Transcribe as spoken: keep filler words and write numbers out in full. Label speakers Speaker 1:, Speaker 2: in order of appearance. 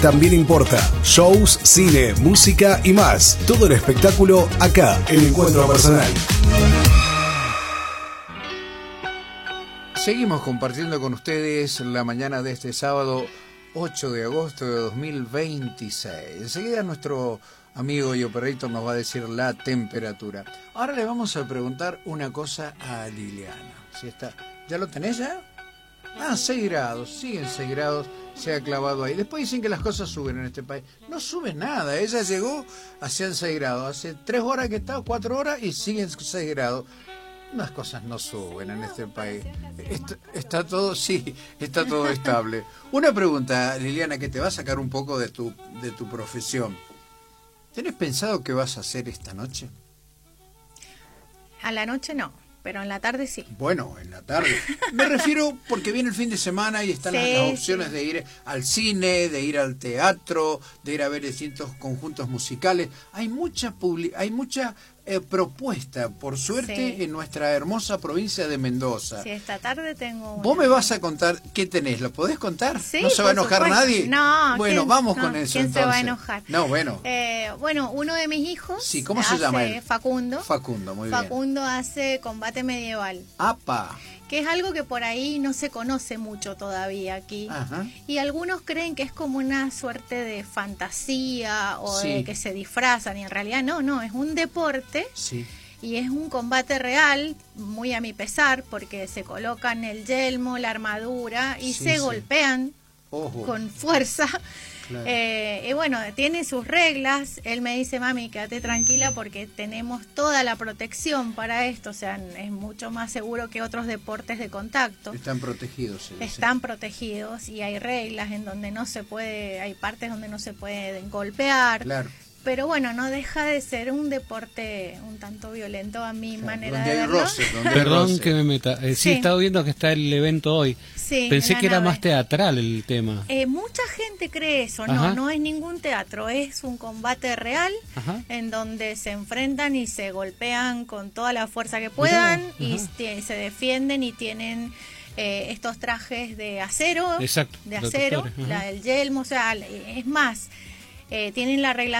Speaker 1: también importa. Shows, cine, música y más. Todo el espectáculo acá, en Encuentro Personal.
Speaker 2: Seguimos compartiendo con ustedes la mañana de este sábado ocho de agosto de dos mil veintiséis. Enseguida nuestro amigo y operator nos va a decir la temperatura. Ahora le vamos a preguntar una cosa a Liliana. Si está, ¿ya lo tenés ya? Ah, seis grados, siguen seis grados, se ha clavado ahí. Después dicen que las cosas suben en este país. No sube nada, ella llegó, hacían seis grados. Hace tres horas que está, cuatro horas y siguen seis grados. Unas cosas no suben en este país. Está, está todo, sí, está todo estable. Una pregunta, Liliana, que te va a sacar un poco de tu, de tu profesión. ¿Tenés pensado qué vas a hacer esta noche?
Speaker 3: A la noche no, pero en la tarde sí.
Speaker 2: Bueno, en la tarde. Me refiero porque viene el fin de semana y están sí, las, las opciones sí. de ir al cine, de ir al teatro, de ir a ver distintos conjuntos musicales. Hay mucha publi hay mucha eh, propuesta, por suerte, sí. en nuestra hermosa provincia de Mendoza.
Speaker 3: Sí, esta tarde tengo una.
Speaker 2: Vos me vas a contar qué tenés, ¿lo podés contar?
Speaker 3: Sí,
Speaker 2: ¿No se va a enojar
Speaker 3: supuesto.
Speaker 2: nadie?
Speaker 3: No.
Speaker 2: Bueno,
Speaker 3: ¿quién,
Speaker 2: vamos
Speaker 3: no,
Speaker 2: con eso
Speaker 3: ¿quién
Speaker 2: entonces.
Speaker 3: se va a enojar?
Speaker 2: No, bueno.
Speaker 3: Eh, bueno, uno de mis hijos.
Speaker 2: Sí, ¿cómo se
Speaker 3: hace
Speaker 2: llama él?
Speaker 3: Facundo.
Speaker 2: Facundo, muy
Speaker 3: Facundo
Speaker 2: bien.
Speaker 3: Facundo hace combate medieval.
Speaker 2: ¡Apa!
Speaker 3: Que es algo que por ahí no se conoce mucho todavía aquí.
Speaker 2: Ajá.
Speaker 3: Y algunos creen que es como una suerte de fantasía o
Speaker 2: sí.
Speaker 3: de que se disfrazan, y en realidad no, no, es un deporte.
Speaker 2: Sí.
Speaker 3: Y es un combate real, muy a mi pesar, porque se colocan el yelmo, la armadura y
Speaker 2: sí,
Speaker 3: se
Speaker 2: sí.
Speaker 3: golpean
Speaker 2: Ojo.
Speaker 3: con fuerza.
Speaker 2: Claro.
Speaker 3: Eh, y bueno, tiene sus reglas. Él me dice, mami, quédate tranquila porque tenemos toda la protección para esto. O sea, es mucho más seguro que otros deportes de contacto.
Speaker 2: Están protegidos. Sí,
Speaker 3: Están
Speaker 2: sí.
Speaker 3: protegidos y hay reglas en donde no se puede, hay partes donde no se pueden golpear.
Speaker 2: Claro.
Speaker 3: Pero bueno, no deja de ser un deporte un tanto violento a mi
Speaker 2: claro,
Speaker 3: manera
Speaker 2: donde
Speaker 3: de
Speaker 2: hay
Speaker 3: verlo.
Speaker 2: roce, donde
Speaker 4: Perdón
Speaker 2: hay roce.
Speaker 4: que me meta. Eh, sí,
Speaker 3: Sí.
Speaker 4: he estado viendo que está el evento hoy.
Speaker 3: Sí,
Speaker 4: Pensé
Speaker 3: en la
Speaker 4: que era
Speaker 3: nave.
Speaker 4: más teatral el tema.
Speaker 3: Eh, mucha gente cree eso,
Speaker 4: Ajá.
Speaker 3: no, no es ningún teatro, es un combate real.
Speaker 4: Ajá.
Speaker 3: En donde se enfrentan y se golpean con toda la fuerza que puedan y
Speaker 4: Ajá.
Speaker 3: se defienden y tienen eh, estos trajes de acero,
Speaker 4: Exacto,
Speaker 3: de acero,
Speaker 4: protectores,
Speaker 3: la
Speaker 4: ajá.
Speaker 3: del yelmo, o sea, es más, eh, tienen la regla